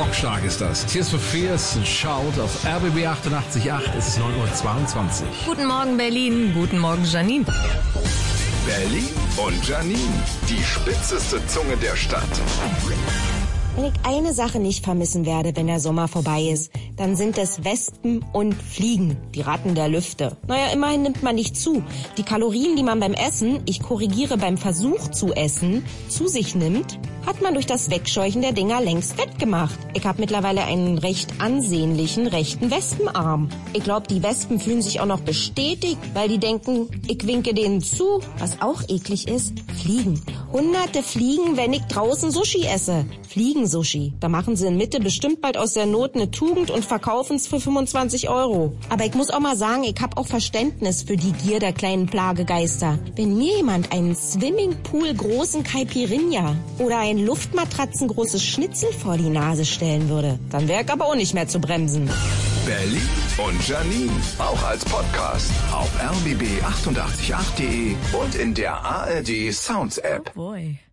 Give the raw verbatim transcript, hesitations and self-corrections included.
Rockstark ist das. Tears for Fears und Shout auf R B B achtundachtzig Komma acht. Es ist neun Uhr zweiundzwanzig. Guten Morgen, Berlin. Guten Morgen, Janine. Berlin und Janine, die spitzeste Zunge der Stadt. Wenn ich eine Sache nicht vermissen werde, wenn der Sommer vorbei ist, dann sind es Wespen und Fliegen, die Ratten der Lüfte. Naja, immerhin nimmt man nicht zu. Die Kalorien, die man beim Essen, ich korrigiere beim Versuch zu essen, zu sich nimmt, hat man durch das Wegscheuchen der Dinger längst wettgemacht. Ich habe mittlerweile einen recht ansehnlichen rechten Wespenarm. Ich glaube, die Wespen fühlen sich auch noch bestätigt, weil die denken, ich winke denen zu. Was auch eklig ist, Fliegen. Hunderte Fliegen, wenn ich draußen Sushi esse. Fliegen-Sushi. Da machen sie in Mitte bestimmt bald aus der Not eine Tugend und verkaufen es für fünfundzwanzig Euro. Aber ich muss auch mal sagen, ich habe auch Verständnis für die Gier der kleinen Plagegeister. Wenn mir jemand einen Swimmingpool großen Caipirinha oder ein luftmatratzengroßes Schnitzel vor die Nase stellen würde, dann wäre ich aber auch nicht mehr zu bremsen. Berlin und Janine, auch als Podcast auf r b b achtundachtzig Komma acht punkt de und in der A R D Sounds App. Boy.